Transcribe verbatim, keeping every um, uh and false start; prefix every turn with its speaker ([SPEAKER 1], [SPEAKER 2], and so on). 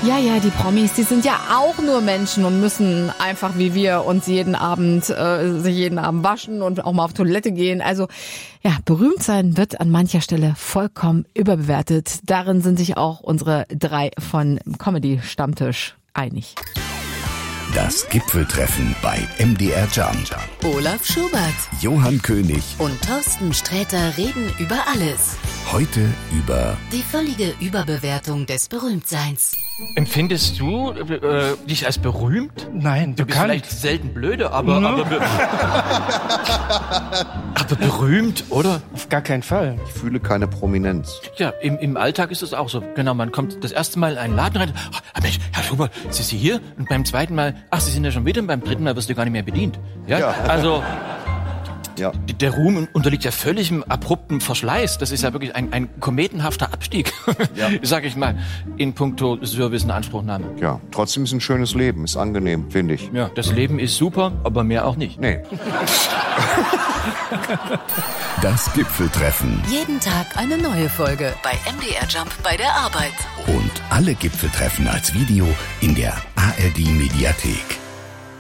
[SPEAKER 1] Ja, ja, die Promis, die sind ja auch nur Menschen und müssen einfach wie wir uns jeden Abend, äh, sich jeden Abend waschen und auch mal auf Toilette gehen. Also ja, berühmt sein wird an mancher Stelle vollkommen überbewertet. Darin sind sich auch unsere drei von Comedy-Stammtisch einig.
[SPEAKER 2] Das Gipfeltreffen bei M D R Jump.
[SPEAKER 3] Olaf Schubert,
[SPEAKER 2] Johann König
[SPEAKER 3] und Thorsten Sträter reden über alles.
[SPEAKER 2] Heute über
[SPEAKER 3] die völlige Überbewertung des Berühmtseins.
[SPEAKER 4] Empfindest du äh, dich als berühmt?
[SPEAKER 5] Nein,
[SPEAKER 4] du bist vielleicht selten blöde, aber, no. aber, be- aber berühmt, oder?
[SPEAKER 5] Auf gar keinen Fall.
[SPEAKER 6] Ich fühle keine Prominenz.
[SPEAKER 4] Ja, im, im Alltag ist es auch so. Genau, man kommt das erste Mal in einen Laden rein. Ach, Mensch, Herr Schubert, sind Sie hier? Und beim zweiten Mal, ach, Sie sind ja schon wieder. Und beim dritten Mal wirst du gar nicht mehr bedient. Ja,
[SPEAKER 6] ja.
[SPEAKER 4] also...
[SPEAKER 6] Ja.
[SPEAKER 4] Der Ruhm unterliegt ja völligem abruptem Verschleiß. Das ist ja wirklich ein, ein kometenhafter Abstieg, ja. sag ich mal, in puncto Service und Anspruchnahme.
[SPEAKER 6] Ja, trotzdem ist ein schönes Leben, ist angenehm, finde ich.
[SPEAKER 4] Ja, das Leben ist super, aber mehr auch nicht.
[SPEAKER 6] Nee.
[SPEAKER 2] Das Gipfeltreffen.
[SPEAKER 3] Jeden Tag eine neue Folge bei M D R Jump bei der Arbeit.
[SPEAKER 2] Und alle Gipfeltreffen als Video in der A R D Mediathek.